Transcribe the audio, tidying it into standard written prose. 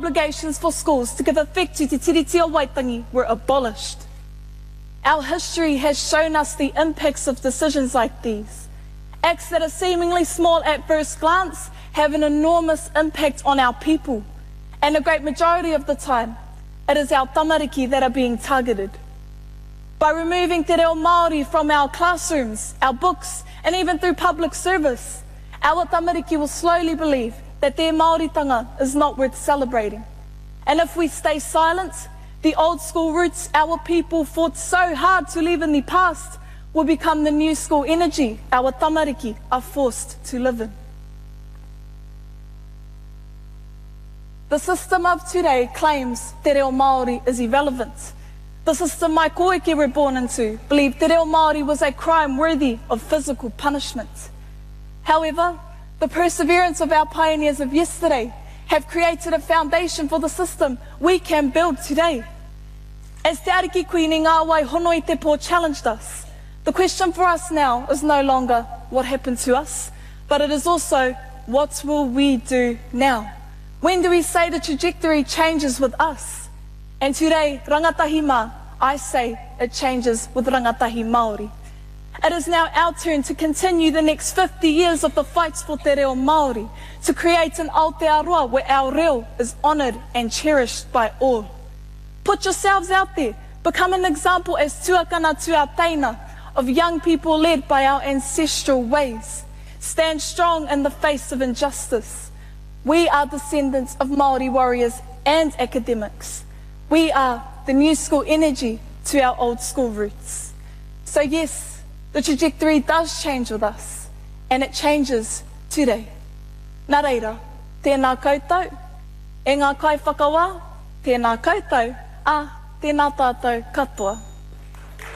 obligations for schools to give effect to Te Tiriti o Waitangi were abolished. Our history has shown us the impacts of decisions like these. Acts that are seemingly small at first glance have an enormous impact on our people. And a great majority of the time, it is our tamariki that are being targeted. By removing te reo Māori from our classrooms, our books, and even through public service, our tamariki will slowly believe that their Māoritanga is not worth celebrating. And if we stay silent, the old school roots our people fought so hard to leave in the past will become the new school energy our tamariki are forced to live in. The system of today claims te reo Māori is irrelevant. The system my koike were born into believed te reo Māori was a crime worthy of physical punishment. However, the perseverance of our pioneers of yesterday have created a foundation for the system we can build today. As Te Ariki Kuini Ngā Wai Honoi Te Po challenged us, the question for us now is no longer what happened to us, but it is also what will we do now? When do we say the trajectory changes with us? And today, rangatahi mā, I say it changes with rangatahi Māori. It is now our turn to continue the next 50 years of the fights for te reo Māori, to create an Aotearoa where our reo is honoured and cherished by all. Put yourselves out there, become an example as tuakana tuateina of young people led by our ancestral ways. Stand strong in the face of injustice. We are descendants of Māori warriors and academics. We are the new school energy to our old school roots. So yes, the trajectory does change with us, and it changes today. Nā reira, tēnā koutou, e ngā kai whakawā, tēnā koutou, tēnā tātou katoa.